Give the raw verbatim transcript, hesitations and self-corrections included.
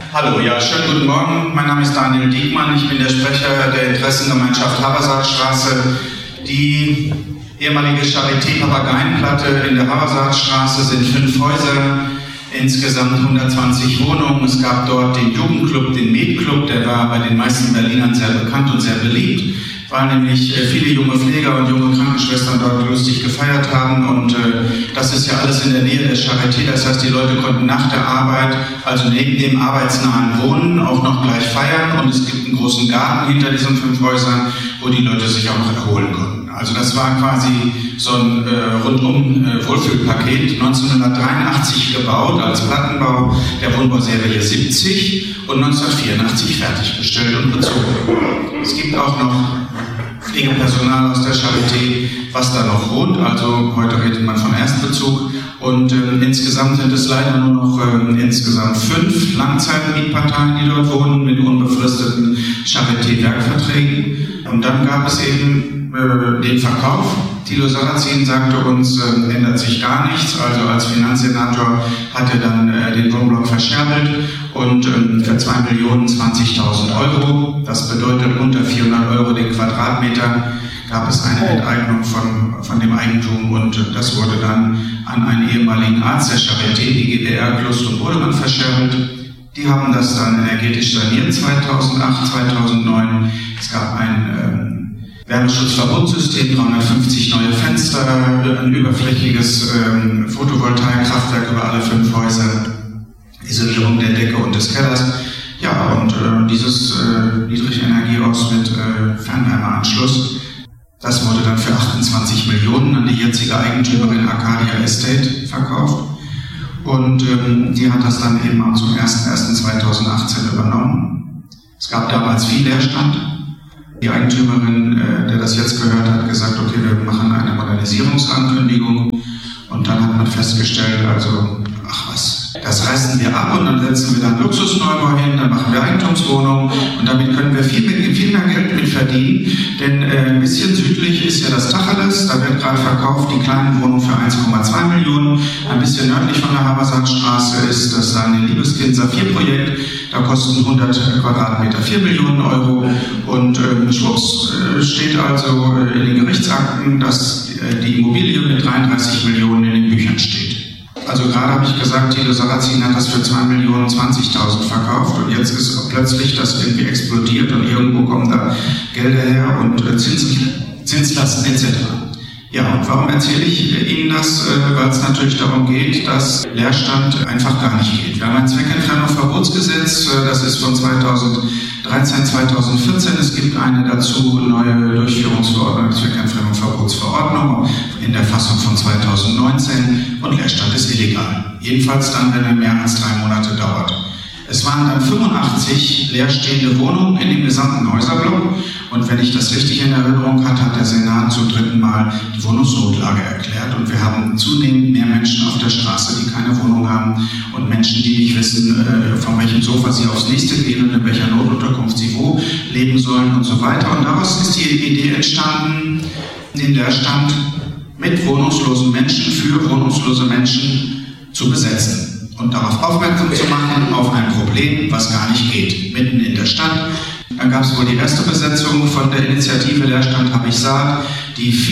Hallo, ja, schönen guten Morgen. Mein Name ist Daniel Diekmann. Ich bin der Sprecher der Interessengemeinschaft Habersaatstraße. Die ehemalige Charité-Papageienplatte in der Habersaatstraße sind fünf Häuser, insgesamt hundertzwanzig Wohnungen. Es gab dort den Jugendclub, den Med-Club, der war bei den meisten Berlinern sehr bekannt und sehr beliebt, weil nämlich viele junge Pfleger und junge Krankenschwestern dort lustig gefeiert haben. Und äh, das ist ja alles in der Nähe der Charité. Das heißt, die Leute konnten nach der Arbeit, also neben dem arbeitsnahen Wohnen, auch noch gleich feiern. Und es gibt einen großen Garten hinter diesen fünf Häusern, wo die Leute sich auch noch erholen konnten. Also das war quasi so ein äh, rundum äh, Wohlfühlpaket, neunzehnhundertdreiundachtzig gebaut als Plattenbau der Wohnbauserie siebzig und neunzehnhundertvierundachtzig fertiggestellt und bezogen. Es gibt auch noch Pflegepersonal aus der Charité, was da noch wohnt, also heute redet man von Erstbezug. Und äh, insgesamt sind es leider nur noch äh, insgesamt fünf Langzeitmietparteien, die dort wohnen, mit unbefristeten Charité-Werkverträgen. Und dann gab es eben äh, den Verkauf. Thilo Sarrazin sagte uns, äh, ändert sich gar nichts. Also als Finanzsenator hat er dann äh, den Wohnblock verscherbelt und äh, für zwei Millionen zwanzigtausend Euro, das bedeutet unter vierhundert Euro den Quadratmeter, gab es eine Enteignung von, von dem Eigentum und äh, das wurde dann an einen ehemaligen Arzt der Charité, die G B R Klust und Bodemann, verscherbelt. Die haben das dann energetisch saniert zweitausendacht, zweitausendneun. Es gab ein ähm, Wärmeschutzverbundsystem, dreihundertfünfzig neue Fenster, ein überflächiges ähm, Photovoltaikkraftwerk über alle fünf Häuser, Isolierung der Decke und des Kellers. Ja, und äh, dieses äh, Niedrigenergiehaus mit äh, Fernwärmeanschluss, das wurde dann für achtundzwanzig Millionen an die jetzige Eigentümerin Arcadia Estate verkauft. Und ähm, die hat das dann eben zum ersten ersten zweitausendachtzehn übernommen. Es gab damals viel Leerstand. Die Eigentümerin, äh, der das jetzt gehört, hat gesagt, okay, wir machen eine Modernisierungsankündigung. Und dann hat man festgestellt, also, ach was, das reißen wir ab und dann setzen wir dann Luxusneubau hin, dann machen wir Eigentumswohnungen und damit können wir viel, mit, viel mehr Geld mit verdienen. Denn äh, ein bisschen südlich ist ja das Tacheles, da wird gerade verkauft die kleine Wohnung für eins Komma zwei Millionen. Ein bisschen nördlich von der Habersaatstraße ist das Daniel Liebeskind Saphir-Projekt. Da kosten hundert Quadratmeter vier Millionen Euro und äh, schwupps äh, steht also äh, in den Gerichtsakten, dass äh, die Immobilie mit dreiunddreißig Millionen in den Büchern steht. Also gerade habe ich gesagt, Thilo Sarrazin hat das für zwei Millionen zwanzigtausend verkauft und jetzt ist plötzlich das irgendwie explodiert und irgendwo kommen da Gelder her und äh, Zins, Zinslasten et cetera. Ja, und warum erzähle ich Ihnen das? Weil es natürlich darum geht, dass Leerstand einfach gar nicht geht. Wir haben ein Zweckentfremdungsverbotsgesetz, das ist von zweitausenddreizehn, zweitausendvierzehn. Es gibt eine dazu neue Durchführungsverordnung, Zweckentfremdungsverbotsverordnung in der Fassung von zweitausendneunzehn und Leerstand ist illegal. Jedenfalls dann, wenn er mehr als drei Monate dauert. Es waren dann fünfundachtzig leerstehende Wohnungen in dem gesamten Häuserblock. Und wenn ich das richtig in Erinnerung hatte, hat der Senat zum dritten Mal die Wohnungsnotlage erklärt. Und wir haben zunehmend mehr Menschen auf der Straße, die keine Wohnung haben und Menschen, die nicht wissen, von welchem Sofa sie aufs nächste gehen und in welcher Notunterkunft sie wo leben sollen und so weiter. Und daraus ist die Idee entstanden, den Leerstand mit wohnungslosen Menschen für wohnungslose Menschen zu besetzen. Und darauf aufmerksam zu machen, auf ein Problem, was gar nicht geht, mitten in der Stadt. Dann gab es wohl die erste Besetzung von der Initiative Leerstand habe ich Saat, die